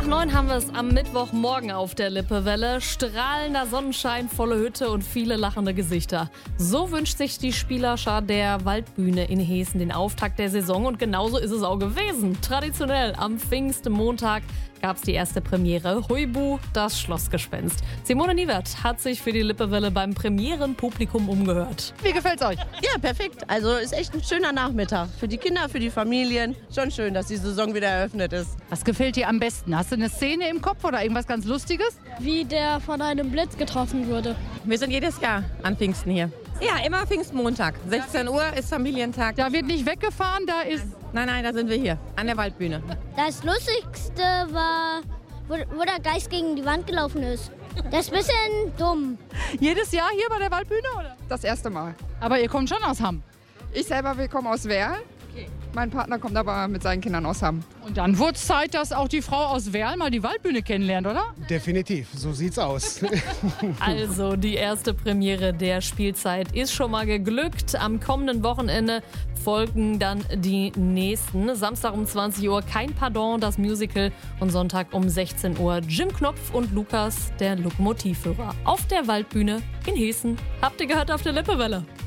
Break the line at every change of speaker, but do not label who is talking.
9 haben wir es am Mittwochmorgen auf der Lippewelle. Strahlender Sonnenschein, volle Hütte und viele lachende Gesichter. So wünscht sich die Spielerschar der Waldbühne in Heeßen den Auftakt der Saison und genauso ist es auch gewesen. Traditionell am Pfingstmontag gab es die erste Premiere. Huibu, das Schlossgespenst. Simone Niewert hat sich für die Lippewelle beim Premierenpublikum umgehört.
Wie gefällt's euch?
Ja, perfekt. Also ist echt ein schöner Nachmittag. Für die Kinder, für die Familien. Schon schön, dass die Saison wieder eröffnet ist.
Was gefällt dir am besten? Hast du eine Szene im Kopf oder irgendwas ganz Lustiges?
Wie der von einem Blitz getroffen wurde.
Wir sind jedes Jahr an Pfingsten hier. Ja, immer Pfingstmontag. 16 Uhr ist Familientag.
Da wird nicht weggefahren, da ist...
Nein, da sind wir hier, an der Waldbühne.
Das Lustigste war, wo der Geist gegen die Wand gelaufen ist. Das ist ein bisschen dumm.
Jedes Jahr hier bei der Waldbühne, oder?
Das erste Mal.
Aber ihr kommt schon aus Hamm.
Ich selber, wir kommen aus Werl. Mein Partner kommt aber mit seinen Kindern aus Hamm.
Und dann wurde es Zeit, dass auch die Frau aus Werl mal die Waldbühne kennenlernt, oder?
Definitiv, so sieht's aus.
Also die erste Premiere der Spielzeit ist schon mal geglückt. Am kommenden Wochenende folgen dann die nächsten. Samstag um 20 Uhr kein Pardon, das Musical. Und Sonntag um 16 Uhr Jim Knopf und Lukas, der Lokomotivführer. Auf der Waldbühne in Heeßen. Habt ihr gehört auf der Lippewelle?